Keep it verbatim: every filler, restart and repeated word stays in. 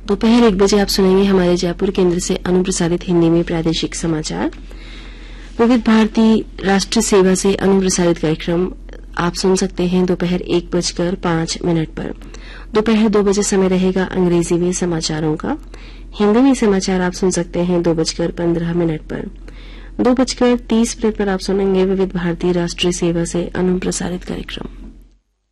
दोपहर एक बजे आप सुनेंगे हमारे जयपुर केंद्र से अनुप्रसारित हिंदी में प्रादेशिक समाचार। विविध भारती राष्ट्र सेवा से अनुप्रसारित कार्यक्रम आप सुन सकते हैं दोपहर एक बजकर पांच मिनट पर। दोपहर दो बजे समय रहेगा अंग्रेजी में समाचारों का। हिंदी में समाचार आप सुन सकते हैं दो बजकर पंद्रह मिनट पर। दो बजकर तीस मिनट पर आप सुनेंगे विविध भारती राष्ट्रीय सेवा से अनुप्रसारित कार्यक्रम।